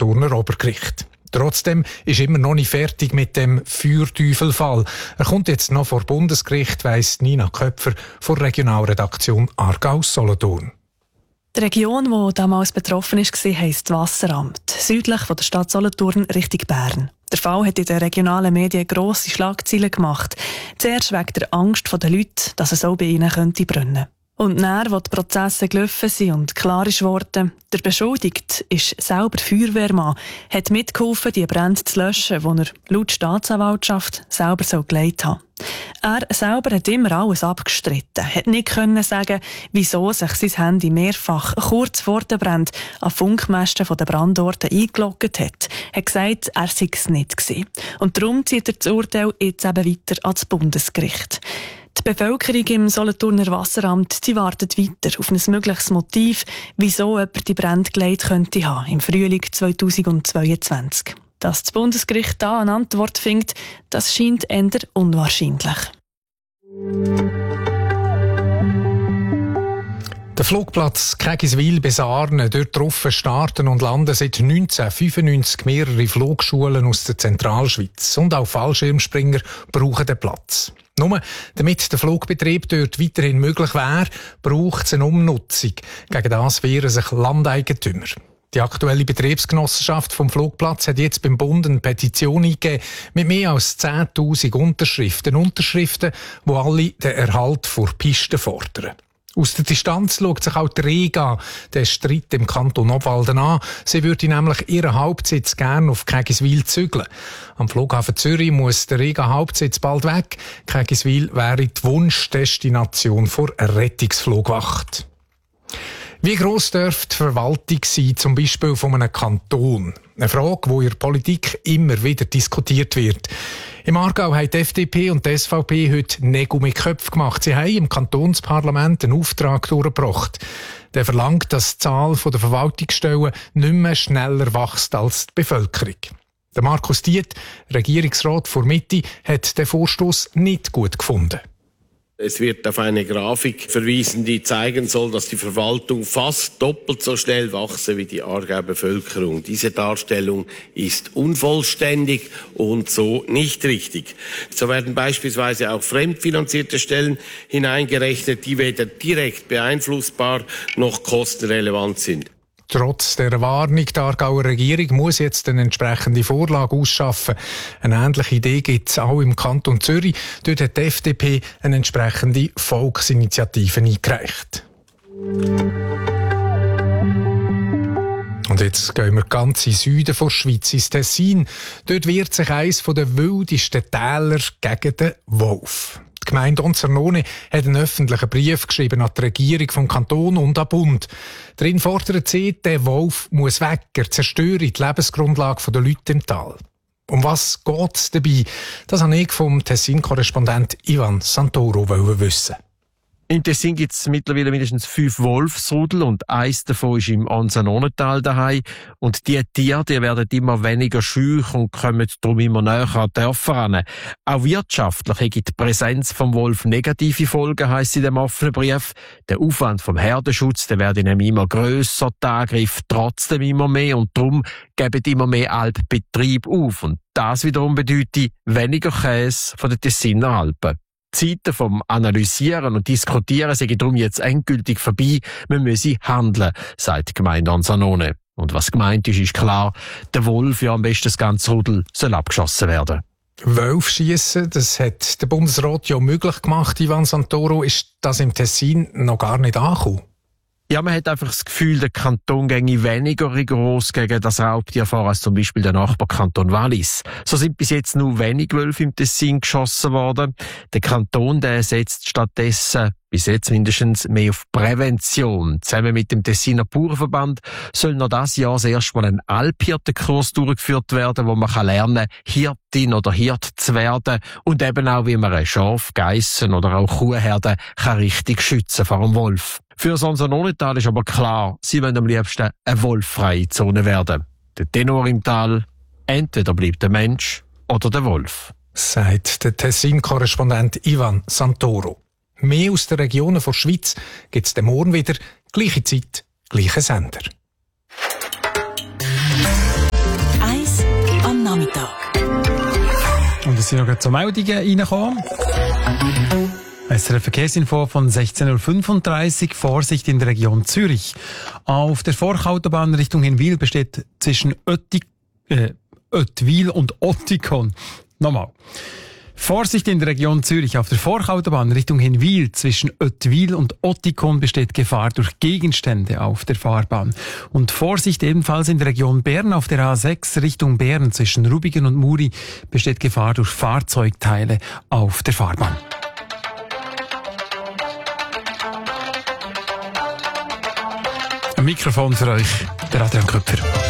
Solothurner Obergericht. Trotzdem ist immer noch nicht fertig mit dem Feuerteufelfall. Er kommt jetzt noch vor Bundesgericht, weiss Nina Köpfer von der Regionalredaktion Aargau-Solothurn. Die Region, die damals betroffen war, heisst Wasseramt, südlich von der Stadt Solothurn Richtung Bern. Der Fall hat in den regionalen Medien grosse Schlagzeilen gemacht. Zuerst wegen der Angst der Leute, dass es auch bei ihnen brennen könnte. Und dann, als die Prozesse gelaufen sind und klar ist worden, der Beschuldigte ist selber Feuerwehrmann, hat mitgeholfen, die Brände zu löschen, die er laut Staatsanwaltschaft selber so geleitet hat. Er selber hat immer alles abgestritten, hat nicht können sagen, wieso sich sein Handy mehrfach kurz vor den Bränden an Funkmasten der Brandorte eingeloggt hat. Er hat gesagt, er sei es nicht gewesen. Und darum zieht er das Urteil jetzt eben weiter ans Bundesgericht. Die Bevölkerung im Solothurner Wasseramt wartet weiter auf ein mögliches Motiv, wieso jemand die Brände geleitet könnte haben im Frühling 2022. Dass das Bundesgericht da eine Antwort findet, das scheint eher unwahrscheinlich. Der Flugplatz Kägiswil bis Arne, dort drauf starten und landen seit 1995 mehrere Flugschulen aus der Zentralschweiz. Und auch Fallschirmspringer brauchen den Platz. Nur damit der Flugbetrieb dort weiterhin möglich wäre, braucht es eine Umnutzung. Gegen das wehren sich Landeigentümer. Die aktuelle Betriebsgenossenschaft vom Flugplatz hat jetzt beim Bund eine Petition eingegeben mit mehr als 10'000 Unterschriften. Unterschriften, die alle den Erhalt vor Pisten fordern. Aus der Distanz schaut sich auch die Rega den Streit im Kanton Obwalden an. Sie würde nämlich ihren Hauptsitz gerne auf Kägiswil zügeln. Am Flughafen Zürich muss der Rega-Hauptsitz bald weg. Kägiswil wäre die Wunschdestination vor einer Rettungsflugwacht. Wie gross dürfte die Verwaltung sein, zum Beispiel von einem Kanton? Eine Frage, die in der Politik immer wieder diskutiert wird. Im Aargau haben die FDP und die SVP heute Nägel mit Köpfen gemacht. Sie haben im Kantonsparlament einen Auftrag durchgebracht. Der verlangt, dass die Zahl der Verwaltungsstellen nicht mehr schneller wächst als die Bevölkerung. Der Markus Diet, Regierungsrat vor Mitte, hat den Vorstoss nicht gut gefunden. Es wird auf eine Grafik verwiesen, die zeigen soll, dass die Verwaltung fast doppelt so schnell wachse wie die Aargauer Bevölkerung. Diese Darstellung ist unvollständig und so nicht richtig. So werden beispielsweise auch fremdfinanzierte Stellen hineingerechnet, die weder direkt beeinflussbar noch kostenrelevant sind. Trotz der Warnung der Aargauer Regierung muss jetzt eine entsprechende Vorlage ausschaffen. Eine ähnliche Idee gibt es auch im Kanton Zürich. Dort hat die FDP eine entsprechende Volksinitiative eingereicht. Und jetzt gehen wir ganz in den Süden der Schweiz, ins Tessin. Dort wehrt sich eines der wildesten Täler gegen den Wolf. Die Gemeinde Onzernone hat einen öffentlichen Brief geschrieben an die Regierung vom Kanton und an den Bund. Darin fordert sie, der Wolf muss weg, er zerstöre die Lebensgrundlage der Leute im Tal. Um was geht es dabei? Das habe ich vom Tessin-Korrespondent Ivan Santoro wissen. Im Tessin gibt es mittlerweile mindestens 5 Wolfsrudel und eins davon ist im Onzernonental daheim. Und die Tiere, die werden immer weniger schüch und kommen darum immer näher an die Dörfer ran. Auch wirtschaftlich gibt die Präsenz vom Wolf negative Folgen, heisst in dem offenen Brief. Der Aufwand vom Herdenschutz, der wird nämlich immer grösser, die Angriffe trotzdem immer mehr und darum geben immer mehr Alpbetriebe auf. Und das wiederum bedeutet weniger Käse von den Tessiner Alpen. Die Zeiten vom Analysieren und Diskutieren sind darum jetzt endgültig vorbei. Wir müssen handeln, sagt die Gemeinde Onzernone. Und was gemeint ist, ist klar, der Wolf, ja am besten das ganze Rudel, soll abgeschossen werden. Wolf schiessen, das hat der Bundesrat ja möglich gemacht, Ivan Santoro. Ist das im Tessin noch gar nicht angekommen? Ja, man hat einfach das Gefühl, der Kanton ginge weniger rigoros gegen das Raubtier vor als zum Beispiel der Nachbarkanton Wallis. So sind bis jetzt nur wenig Wölfe im Tessin geschossen worden. Der Kanton, der setzt stattdessen bis jetzt mindestens mehr auf Prävention. Zusammen mit dem Tessiner Bauernverband soll noch dieses Jahr das erste Mal ein Alphirtenkurs durchgeführt werden, wo man lernen kann, Hirtin oder Hirt zu werden und eben auch, wie man ein Schaf, Geissen oder auch Kuhherde kann richtig schützen vor dem Wolf. Für das Onzernonental ist aber klar, sie wollen am liebsten eine wolffreie Zone werden. Der Tenor im Tal, entweder bleibt der Mensch oder der Wolf. Sagt der Tessin-Korrespondent Ivan Santoro. Mehr aus den Regionen der Schweiz gibt es morgen wieder. Gleiche Zeit, gleicher Sender. sind noch zu Meldungen reingekommen. SRF Verkehrsinfo von 16.35 Uhr. Vorsicht in der Region Zürich. Auf der Forchautobahn Richtung Hinwil besteht zwischen Oetwil und Ottikon. Nochmal. Vorsicht in der Region Zürich. Auf der Forchautobahn Richtung Hinwil zwischen Oetwil und Ottikon besteht Gefahr durch Gegenstände auf der Fahrbahn. Und Vorsicht ebenfalls in der Region Bern. Auf der A6 Richtung Bern zwischen Rubigen und Muri besteht Gefahr durch Fahrzeugteile auf der Fahrbahn. Ein Mikrofon für euch, der Adrian Köpfer.